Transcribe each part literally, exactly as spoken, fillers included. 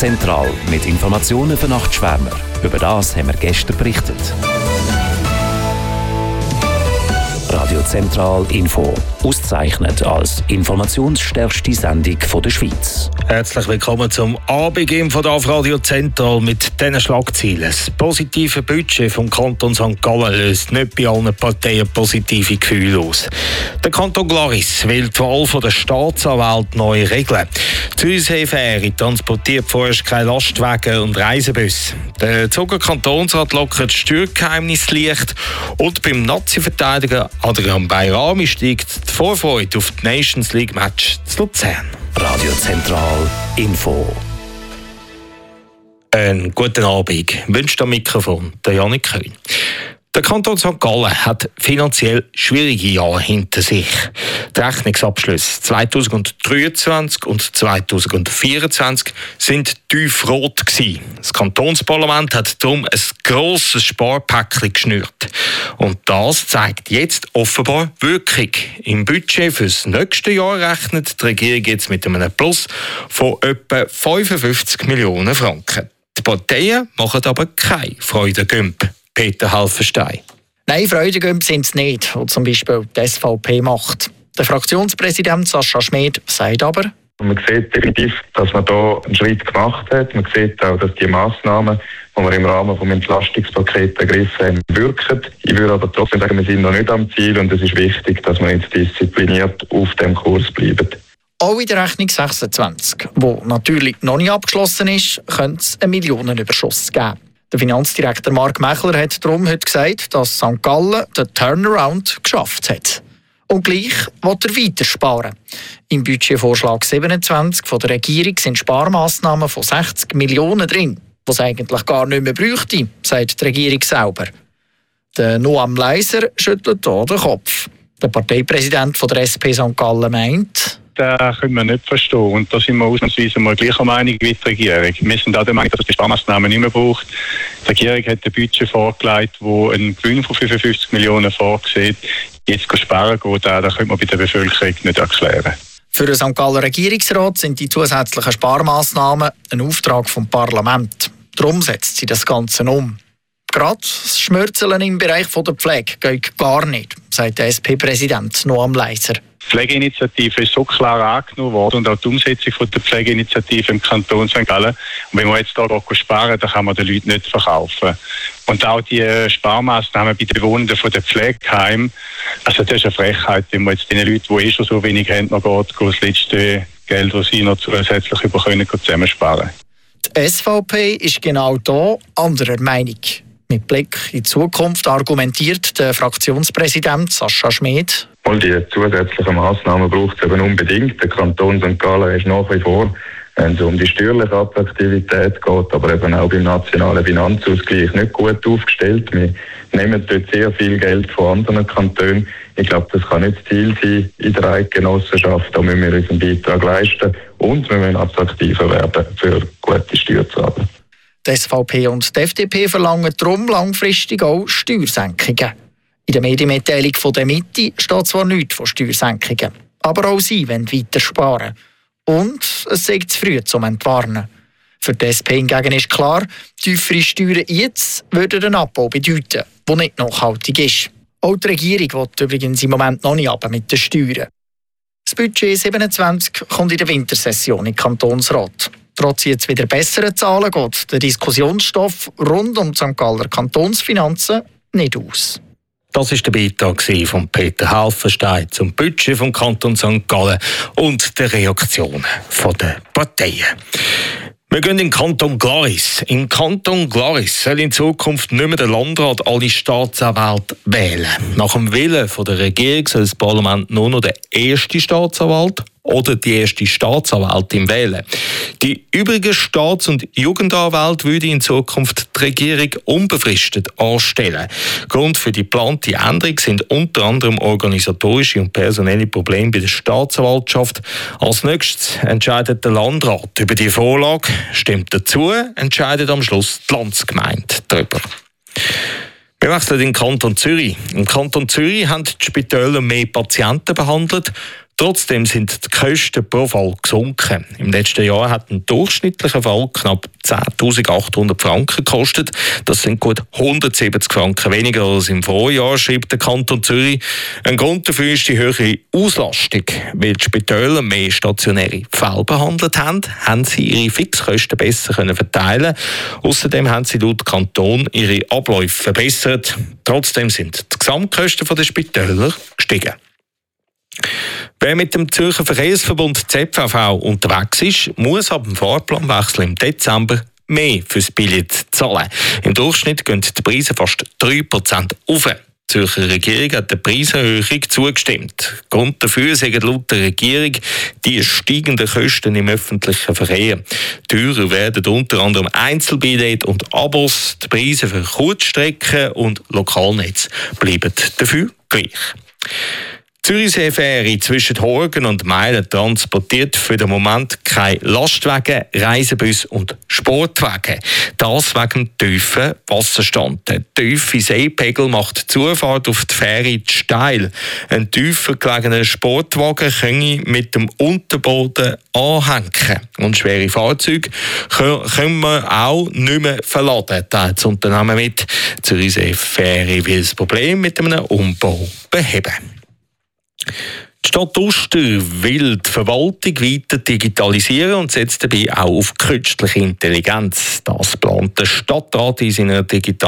Zentral mit Informationen für Nachtschwärmer. Über das haben wir gestern berichtet. Radio Zentral Info. Ausgezeichnet als informationsstärkste Sendung der Schweiz. Herzlich willkommen zum Abendgame von der Radio Zentral mit diesen Schlagzeilen. Das positive Budget vom Kanton Sankt Gallen löst nicht bei allen Parteien positive Gefühle aus. Der Kanton Glaris will die Wahl der Staatsanwälte neu regeln. Die Zürichsee-Fähre transportiert vorerst keine Lastwagen und Reisebusse. Der Zuger Kantonsrat lockert Steuergeheimnis Licht und beim Nazi-Verteidiger Adrian Bayrami steigt die Vorfreude auf die Nations League Match zu Luzern. Radio Zentral Info. Einen guten Abend wünscht am Mikrofon der Janik Köhn. Der Kanton Sankt Gallen hat finanziell schwierige Jahre hinter sich. Die Rechnungsabschlüsse zweitausenddreiundzwanzig und zweitausendvierundzwanzig sind tiefrot gewesen. Das Kantonsparlament hat darum ein grosses Sparpäckchen geschnürt. Und das zeigt jetzt offenbar Wirkung. Im Budget für das nächste Jahr rechnet die Regierung jetzt mit einem Plus von etwa fünfundfünfzig Millionen Franken. Die Parteien machen aber keine Freudengümpe. Peter Halfenstein. Nein, Freudengümpe sind es nicht, die zum Beispiel die S V P macht. Der Fraktionspräsident Sascha Schmid sagt aber: Man sieht definitiv, dass man hier einen Schritt gemacht hat. Man sieht auch, dass die Massnahmen, die wir im Rahmen des Entlastungspakets ergriffen haben, wirken. Ich würde aber trotzdem sagen, wir sind noch nicht am Ziel und es ist wichtig, dass wir jetzt diszipliniert auf dem Kurs bleiben. Auch in der Rechnung sechsundzwanzig, die natürlich noch nicht abgeschlossen ist, könnte es einen Millionenüberschuss geben. Der Finanzdirektor Mark Mechler hat darum heute gesagt, dass Sankt Gallen den Turnaround geschafft hat. Und gleich will er weiter sparen. Im Budgetvorschlag siebenundzwanzig von der Regierung sind Sparmaßnahmen von sechzig Millionen drin, die es eigentlich gar nicht mehr bräuchte, sagt die Regierung selber. Der Noam Leiser schüttelt hier den Kopf. Der Parteipräsident von der S P Sankt Gallen meint: Das können wir nicht verstehen. Und da sind wir ausnahmsweise mal gleicher Meinung wie die Regierung. Wir sind auch der Meinung, dass es die Sparmaßnahmen nicht mehr braucht. Die Regierung hat ein Budget vorgelegt, das einen Gewinn von fünfundfünfzig Millionen vorsieht. Jetzt sparen geht, das könnte man bei der Bevölkerung nicht erklären. Für den Sankt Galler Regierungsrat sind die zusätzlichen Sparmaßnahmen ein Auftrag vom Parlament. Darum setzt sie das Ganze um. Gerade das Schmürzeln im Bereich der Pflege geht gar nicht, sagt der S P-Präsident Noam Leiser. Die Pflegeinitiative ist so klar angenommen worden und auch die Umsetzung der Pflegeinitiative im Kanton Sankt Gallen. Und wenn wir jetzt hier sparen, dann kann man den Leuten nicht verkaufen. Und auch die Sparmaßnahmen bei den Bewohnern von den Pflegeheimen, also das ist eine Frechheit, wenn man jetzt den Leuten, die eh schon so wenig haben, noch geht, das letzte Geld, das sie noch zusätzlich über können, zusammensparen. Die S V P ist genau da anderer Meinung. Mit Blick in die Zukunft argumentiert der Fraktionspräsident Sascha Schmid: All die zusätzlichen Massnahmen braucht es eben unbedingt. Der Kanton Sankt Gallen ist nach wie vor, wenn es um die steuerliche Attraktivität geht, aber eben auch beim nationalen Finanzausgleich nicht gut aufgestellt. Wir nehmen dort sehr viel Geld von anderen Kantonen. Ich glaube, das kann nicht das Ziel sein in der Eidgenossenschaft. Da müssen wir unseren Beitrag leisten und wir müssen attraktiver werden für gute Steuerzahler. Die S V P und die F D P verlangen darum langfristig auch Steuersenkungen. In der Medienmitteilung von der Mitte steht zwar nichts von Steuersenkungen, aber auch sie wollen weiter sparen. Und es sei zu früh zum Entwarnen. Für die S P hingegen ist klar, tiefere Steuern jetzt würden einen Abbau bedeuten, der nicht nachhaltig ist. Auch die Regierung will übrigens im Moment noch nicht runter mit den Steuern. Das Budget siebenundzwanzig kommt in der Wintersession in den Kantonsrat. Trotz jetzt wieder besseren Zahlen geht der Diskussionsstoff rund um die Sankt Galler Kantonsfinanzen nicht aus. Das war der Beitrag von Peter Halfenstein zum Budget vom Kanton Sankt Gallen und der Reaktionen der Parteien. Wir gehen in den Kanton Glaris. Im Kanton Glaris soll in Zukunft nicht mehr der Landrat alle Staatsanwälte wählen. Nach dem Willen der Regierung soll das Parlament nur noch den ersten Staatsanwalt oder die erste Staatsanwältin wählen. Die übrigen Staats- und Jugendanwälte würde in Zukunft die Regierung unbefristet anstellen. Grund für die geplante Änderung sind unter anderem organisatorische und personelle Probleme bei der Staatsanwaltschaft. Als nächstes entscheidet der Landrat über die Vorlage. Stimmt dazu, entscheidet am Schluss die Landsgemeinde darüber. Wir wechseln in den Kanton Zürich. Im Kanton Zürich haben die Spitäler mehr Patienten behandelt, Trotzdem sind die Kosten pro Fall gesunken. Im letzten Jahr hat ein durchschnittlicher Fall knapp zehntausendachthundert Franken gekostet. Das sind gut hundertsiebzig Franken weniger als im Vorjahr, schreibt der Kanton Zürich. Ein Grund dafür ist die höhere Auslastung. Weil die Spitäler mehr stationäre Fälle behandelt haben, haben sie ihre Fixkosten besser können verteilen. Außerdem haben sie laut Kanton ihre Abläufe verbessert. Trotzdem sind die Gesamtkosten der Spitäler gestiegen. Wer mit dem Zürcher Verkehrsverbund Z V V unterwegs ist, muss ab dem Fahrplanwechsel im Dezember mehr fürs Billett zahlen. Im Durchschnitt gehen die Preise fast drei Prozent auf. Die Zürcher Regierung hat der Preiserhöhung zugestimmt. Grund dafür sagen laut der Regierung die steigenden Kosten im öffentlichen Verkehr. Teurer werden unter anderem Einzelbillette und Abos. Die Preise für Kurzstrecken und Lokalnetz bleiben dafür gleich. Zürichsee-Fähre zwischen Horgen und Meilen transportiert für den Moment keine Lastwagen, Reisebus und Sportwagen. Das wegen dem tiefen Wasserstand. Der tiefe Seepegel macht die Zufahrt auf die Fähre zu steil. Ein tiefer gelegener Sportwagen könne mit dem Unterboden anhängen. Und schwere Fahrzeuge können wir auch nicht mehr verladen, teilt das Unternehmen mit. Zürichsee-Fähre will das Problem mit einem Umbau beheben. Die Stadt Uster will die Verwaltung weiter digitalisieren und setzt dabei auch auf künstliche Intelligenz. Das plant der Stadtrat in seiner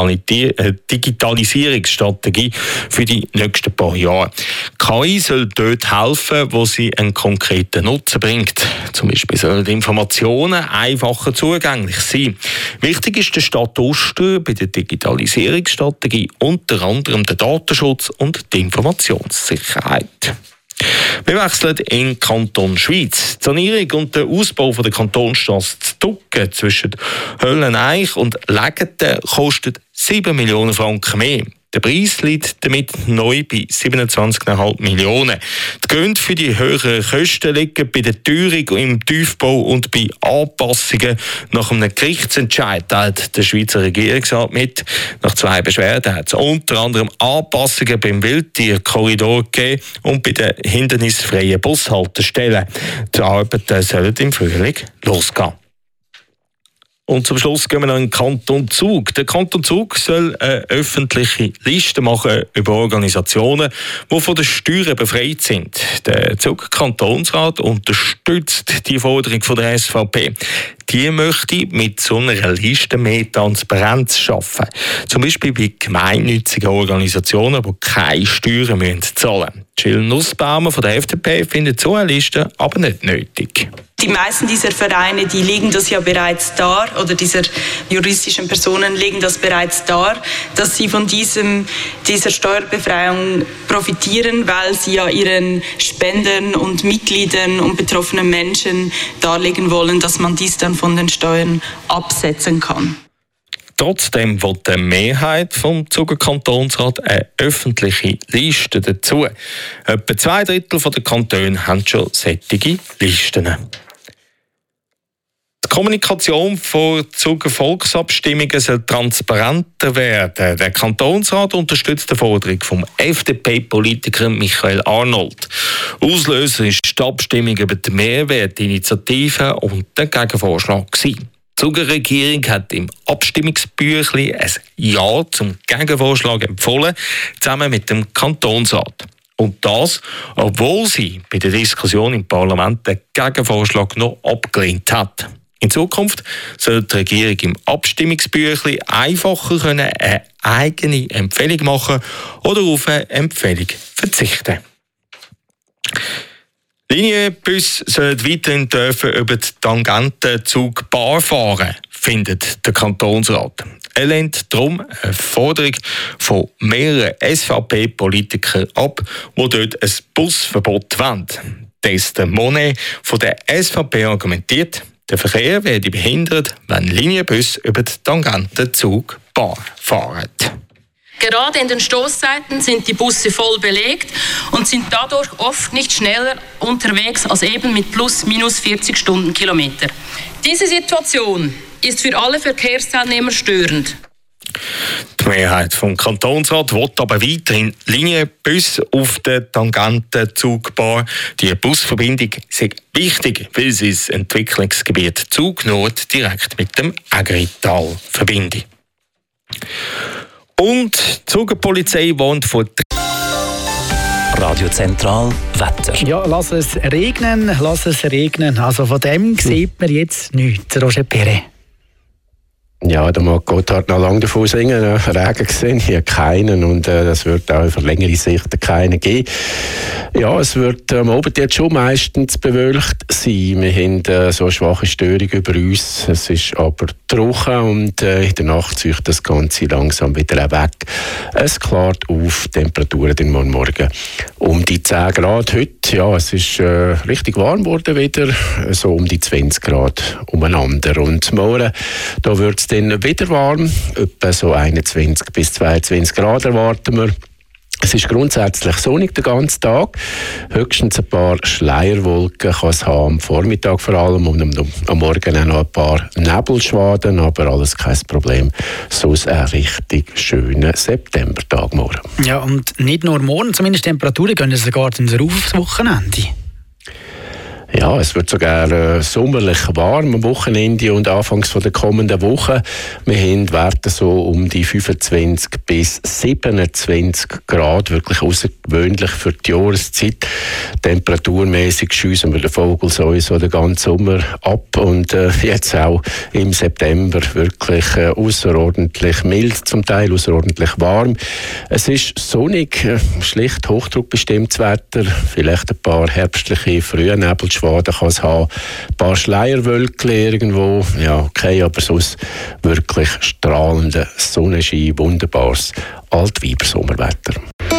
Digitalisierungsstrategie für die nächsten paar Jahre. K I soll dort helfen, wo sie einen konkreten Nutzen bringt. Zum Beispiel sollen Informationen einfacher zugänglich sein. Wichtig ist der Stadt Uster bei der Digitalisierungsstrategie unter anderem der Datenschutz und die Informationssicherheit. Wir wechseln in den Kanton Schwyz. Die Sanierung und der Ausbau der Kantonsstrasse Tucken zwischen Hölleneich und Legeten kostet sieben Millionen Franken mehr. Der Preis liegt damit neu bei siebenundzwanzig Komma fünf Millionen. Die Gründe für die höheren Kosten liegen bei der Teuerung im Tiefbau und bei Anpassungen nach einem Gerichtsentscheid, teilt der Schweizer Regierungsrat mit. Nach zwei Beschwerden hat es unter anderem Anpassungen beim Wildtierkorridor gegeben und bei den hindernisfreien Bushaltestellen. Die Arbeiten sollen im Frühling losgehen. Und zum Schluss gehen wir noch in den Kanton Zug. Der Kanton Zug soll eine öffentliche Liste machen über Organisationen, die von den Steuern befreit sind. Der Zug-Kantonsrat unterstützt die Forderung von der S V P. Die möchte mit so einer Liste mehr Transparenz schaffen. Zum Beispiel bei gemeinnützigen Organisationen, die keine Steuern zahlen müssen. Jill Nussbaumer von der F D P findet so eine Liste aber nicht nötig. Die meisten dieser Vereine, die legen das ja bereits dar, oder dieser juristischen Personen legen das bereits dar, dass sie von diesem, dieser Steuerbefreiung profitieren, weil sie ja ihren Spendern und Mitgliedern und betroffenen Menschen darlegen wollen, dass man dies dann von den Steuern absetzen kann. Trotzdem will die Mehrheit vom Zuger Kantonsrat eine öffentliche Liste dazu. Etwa zwei Drittel der Kantone haben schon solche Listen. Die Kommunikation vor Zuger Volksabstimmungen soll transparenter werden. Der Kantonsrat unterstützt die Forderung vom F D P-Politiker Michael Arnold. Auslöser ist die Abstimmung über die Mehrwertinitiative und der Gegenvorschlag gewesen. Die Zuger Regierung hat im Abstimmungsbüchlein ein Ja zum Gegenvorschlag empfohlen, zusammen mit dem Kantonsrat. Und das, obwohl sie bei der Diskussion im Parlament den Gegenvorschlag noch abgelehnt hat. In Zukunft soll die Regierung im Abstimmungsbüchlein einfacher können eine eigene Empfehlung machen oder auf eine Empfehlung verzichten. Linienbusse sollen weiterhin dürfen über die Tangentenzug Bar fahren, findet der Kantonsrat. Er lehnt darum eine Forderung von mehreren S V P-Politikern ab, die dort ein Busverbot wollen. Desde Monet von der S V P argumentiert, der Verkehr werde behindert, wenn Linienbusse über die Tangentenzug Bar fahren. Gerade in den Stoßzeiten sind die Busse voll belegt und sind dadurch oft nicht schneller unterwegs als eben mit plus minus vierzig Stundenkilometer. Diese Situation ist für alle Verkehrsteilnehmer störend. Die Die Mehrheit vom Kantonsrat will aber weiterhin Linienbusse auf der Tangentenzugbar. Die Busverbindung ist wichtig, weil sie das Entwicklungsgebiet Zug-Nord direkt mit dem Agrital verbindet. Und die Zugenpolizei wohnt von Radio Zentral Wetter. Ja, lass es regnen, lass es regnen. Also von dem sieht man jetzt nichts, Roger Perret. Ja, da mag Gotthard noch lange davon singen. Regen gesehen, hier keinen. Und äh, das wird auch für längere Sicht keinen geben. Ja, es wird am ähm, Abend jetzt schon meistens bewölkt sein. Wir haben äh, so eine schwache Störung über uns. Es ist aber trocken und äh, in der Nacht zieht das Ganze langsam wieder weg. Es klart auf, Temperaturen den Morgen um die zehn Grad. Heute, ja, es ist äh, richtig warm geworden wieder, so um die zwanzig Grad umeinander. Und morgen, da wird es dann wieder warm, etwa so einundzwanzig bis zweiundzwanzig Grad erwarten wir. Es ist grundsätzlich sonnig den ganzen Tag. Höchstens ein paar Schleierwolken kann es haben, am Vormittag vor allem und am, am Morgen auch noch ein paar Nebelschwaden, aber alles kein Problem. Sonst ein richtig schöner Septembertag morgen. Ja, und nicht nur morgen, zumindest Temperaturen gehen sogar aufs Wochenende. Ja, es wird sogar äh, sommerlich warm am Wochenende und anfangs von der kommenden Woche. Wir haben Werte so um die fünfundzwanzig bis siebenundzwanzig Grad, wirklich außergewöhnlich für die Jahreszeit. Temperaturmäßig schiessen wir den Vogel sowieso den ganzen Sommer ab und äh, jetzt auch im September wirklich äh, außerordentlich mild, zum Teil außerordentlich warm. Es ist sonnig, äh, schlicht hochdruckbestimmtes Wetter, vielleicht ein paar herbstliche frühe Nebelschwaden kann es haben, ein paar Schleierwölkchen irgendwo, ja okay, aber sonst wirklich strahlender Sonnenschein, wunderbares Altweibersommerwetter.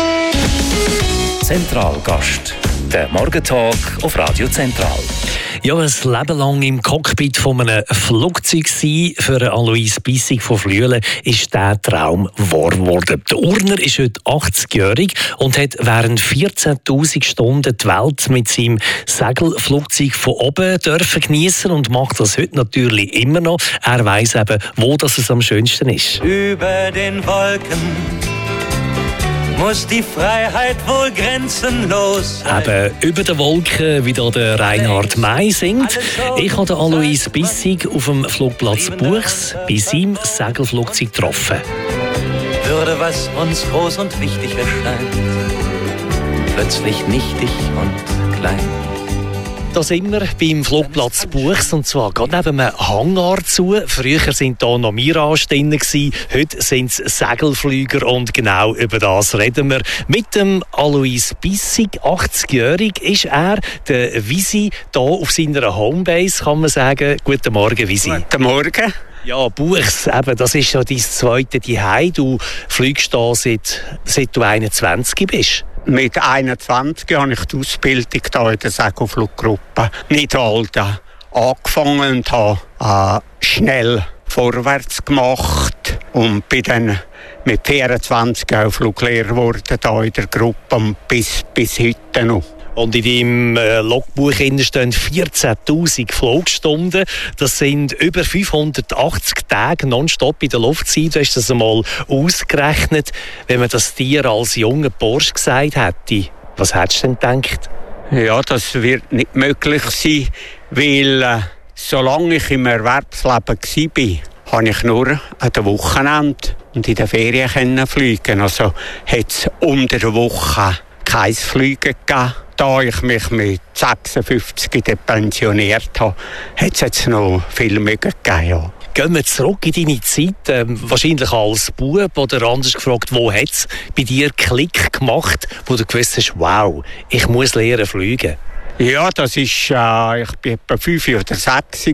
Zentralgast, der Morgentalk auf Radio Zentral. Ja, ein Leben lang im Cockpit von einem Flugzeug sein für Alois Bissig von Flüelen ist dieser Traum wahr geworden. Der Urner ist heute achtzigjährig und hat während vierzehntausend Stunden die Welt mit seinem Segelflugzeug von oben dürfen geniessen und macht das heute natürlich immer noch. Er weiss eben, wo das es am schönsten ist. Über den Wolken muss die Freiheit wohl grenzenlos sein. Eben über den Wolken, wie da der Reinhard May singt. Ich habe Alois Bissig auf dem Flugplatz Buchs bei seinem Segelflugzeug getroffen. Würde, was uns groß und wichtig erscheint, plötzlich nichtig und klein. Da sind wir beim Flugplatz Buchs, und zwar gerade neben einem Hangar zu. Früher waren da noch Mirage drin, heute sind es Segelflüger und genau über das reden wir. Mit dem Alois Bissig, achtzigjährig, ist er, der Visi, hier auf seiner Homebase, kann man sagen. Guten Morgen, Visi. Guten Morgen. Ja, Buchs, eben, das ist ja dein zweite Zuhause. Du fliegst da seit, seit du einundzwanzig bist. Mit einundzwanzig habe ich die Ausbildung hier in der Segelfluggruppe Nidwalden angefangen und habe äh, schnell vorwärts gemacht und bin dann mit vierundzwanzig auch Fluglehrer geworden hier in der Gruppe und bis, bis heute noch. Und in deinem äh, Logbuch stehen vierzehntausend Flugstunden. Das sind über fünfhundertachtzig Tage nonstop in der Luftzeit. Du hast das einmal ausgerechnet. Wenn man das dir als junger Bursch gesagt hätte, was hättest du denn gedacht? Ja, das wird nicht möglich sein, weil äh, solange ich im Erwerbsleben war, habe ich nur an den Wochenenden und in den Ferien können fliegen. Also hat es unter der Woche kein Fliegen gegeben. Da ich mich mit sechsundfünfzig pensioniert habe, hat es jetzt noch viel mehr gegeben. Ja. Gehen wir zurück in deine Zeit, ähm, wahrscheinlich als Bub oder anders gefragt, wo hat es bei dir Klick gemacht, wo du gewusst hast, wow, ich muss lernen fliegen? Ja, das ist, äh, ich war etwa fünf oder sechs,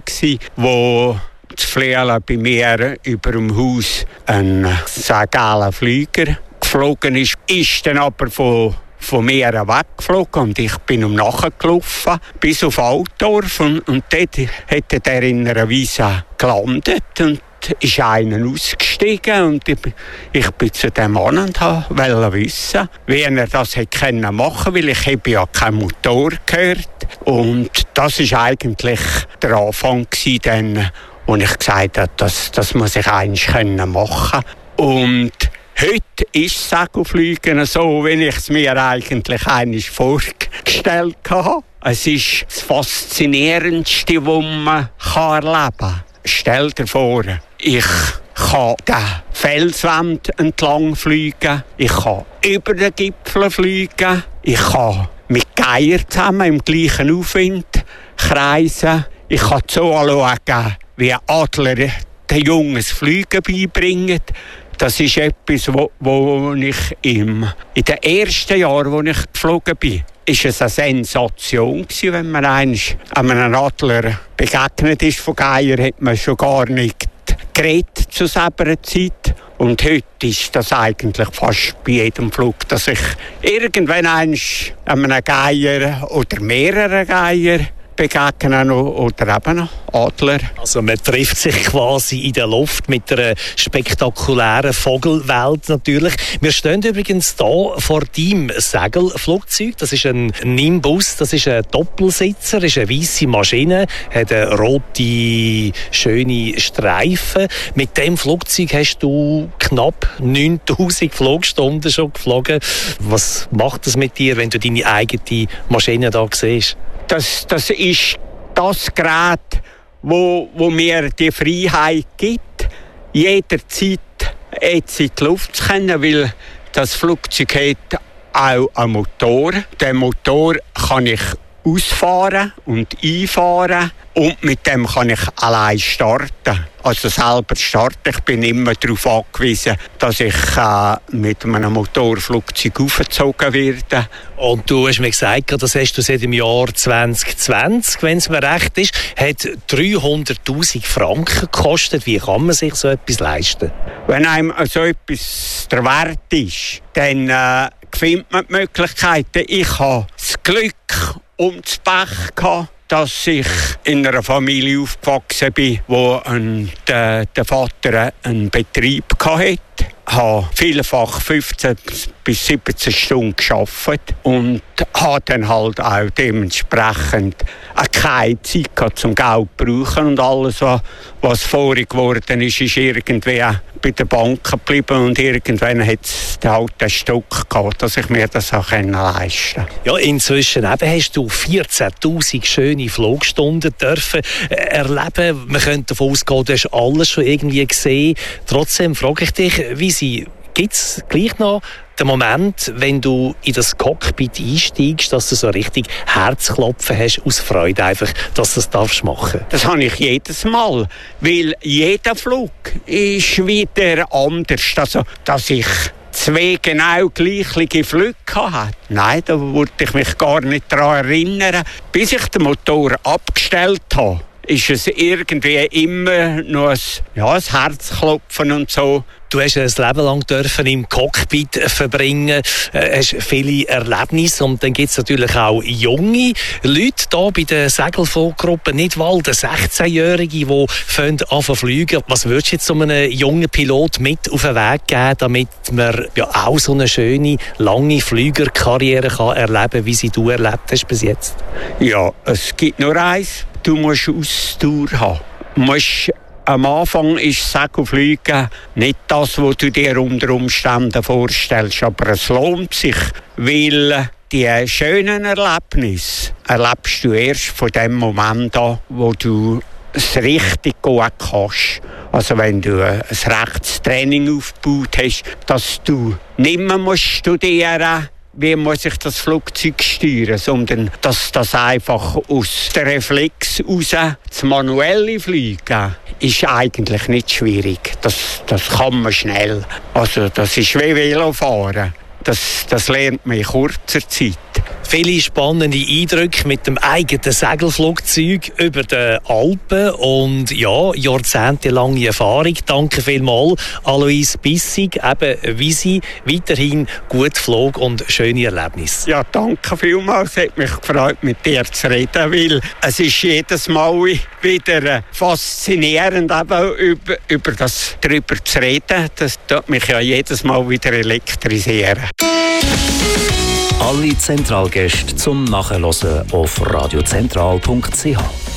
wo zu Flüelen bei mir über dem Haus ein Segelflieger Flieger geflogen ist, ist dann aber von von mir weggeflogen und ich bin um nachgelaufen bis auf Altdorf und, und dort hat er in einer Wiese gelandet und ist einer ausgestiegen und ich, ich bin zu dem Mann und wollte wissen, wie er das hätte machen können, weil ich habe ja keinen Motor gehört. Und das war eigentlich der Anfang gewesen, dann, wo ich gesagt habe, das, das muss ich eigentlich machen können. Und heute ist Segelfliegen so, wie ich es mir eigentlich eigentlich vorgestellt habe. Es ist das Faszinierendste, was man erleben kann. Stell dir vor, ich kann den Felswand entlang fliegen, ich kann über den Gipfel fliegen, ich kann mit Geier zusammen im gleichen Aufwind kreisen, ich kann zuschauen, wie Adler den Jungen das Fliegen beibringen. Das ist etwas, wo, wo ich im, in den ersten Jahren, als ich geflogen bin, ist es eine Sensation gewesen, wenn man einst einem Adler begegnet ist von Geier, hat man schon gar nicht geredet zu selber Zeit. Und heute ist das eigentlich fast bei jedem Flug, dass ich irgendwann einst einem Geier oder mehreren Geier begegnen oder eben noch Adler. Also man trifft sich quasi in der Luft mit einer spektakulären Vogelwelt natürlich. Wir stehen übrigens hier vor deinem Segelflugzeug. Das ist ein Nimbus, das ist ein Doppelsitzer, das ist eine weisse Maschine, hat eine rote, schöne Streifen. Mit dem Flugzeug hast du knapp neuntausend Flugstunden schon geflogen. Was macht das mit dir, wenn du deine eigene Maschine da siehst? Das, das ist das Gerät, wo, wo mir die Freiheit gibt, jederzeit jetzt in die Luft zu können, weil das Flugzeug hat auch einen Motor. Den Motor kann ich ausfahren und einfahren und mit dem kann ich allein starten. Also selber starten. Ich bin immer darauf angewiesen, dass ich äh, mit einem Motorflugzeug aufgezogen werde. Und du hast mir gesagt, das hast du seit dem Jahr zwanzig zwanzig, wenn es mir recht ist, hat dreihunderttausend Franken gekostet. Wie kann man sich so etwas leisten? Wenn einem so etwas der Wert ist, dann äh, findet man die Möglichkeiten. Ich habe das Glück um das Pech gehabt, dass ich in einer Familie aufgewachsen bin, wo ein, der, der Vater einen Betrieb hatte. Ich habe vielfach fünfzehn bis siebzehn Stunden gearbeitet und habe dann halt auch dementsprechend keine Zeit gehabt, zum Geld zu brauchen. Und alles, was, was vorig geworden ist, ist irgendwie bei der Bank geblieben und irgendwann hat es halt den Stock gehabt, dass ich mir das auch leisten konnte. Ja, inzwischen eben hast du vierzehntausend schöne Flugstunden dürfen erleben. Man könnte davon ausgehen, du hast alles schon irgendwie gesehen. Trotzdem frage ich dich, wie sie gibt es gleich noch den Moment, wenn du in das Cockpit einsteigst, dass du so richtig Herzklopfen hast aus Freude einfach, dass du das darfst machen? Das habe ich jedes Mal, weil jeder Flug ist wieder anders. Also, dass ich zwei genau gleiche Flüge hatte. Nein, da würde ich mich gar nicht daran erinnern. Bis ich den Motor abgestellt habe, ist es irgendwie immer noch ein, ja, ein Herzklopfen und so. Du hast ein Leben lang dürfen im Cockpit verbringen, äh, hast viele Erlebnisse und dann gibt es natürlich auch junge Leute hier bei der Segelfluggruppe Nidwalden, sechzehnjährige, die anfangen zu fliegen. Was würdest du jetzt so einem jungen Pilot mit auf den Weg geben, damit man ja auch so eine schöne, lange Flügerkarriere kann erleben, wie sie du erlebt hast bis jetzt? Ja, es gibt nur eins. Du musst Ausdauer haben. Du musst, am Anfang ist Segelfliegen nicht das, was du dir unter Umständen vorstellst. Aber es lohnt sich, weil die schönen Erlebnisse erlebst du erst von dem Moment an, wo du es richtig gut kannst. Also wenn du ein rechtes Training aufgebaut hast, dass du nicht mehr musst studieren musst, wie muss ich das Flugzeug steuern, sondern dass das einfach aus der Reflex raus, das manuelle Fliegen, ist eigentlich nicht schwierig. Das, das kann man schnell. Also das ist wie Velofahren. Das, das lernt man in kurzer Zeit. Viele spannende Eindrücke mit dem eigenen Segelflugzeug über den Alpen und ja, jahrzehntelange Erfahrung. Danke vielmals, Alois Bissig, eben wie sie weiterhin gut flog und schöne Erlebnisse. Ja, danke vielmals. Es hat mich gefreut, mit dir zu reden, weil es ist jedes Mal wieder faszinierend, eben über, über das darüber zu reden. Das tut mich ja jedes Mal wieder elektrisieren. Alle Zentralgäste zum Nachhören auf radiozentral punkt c h.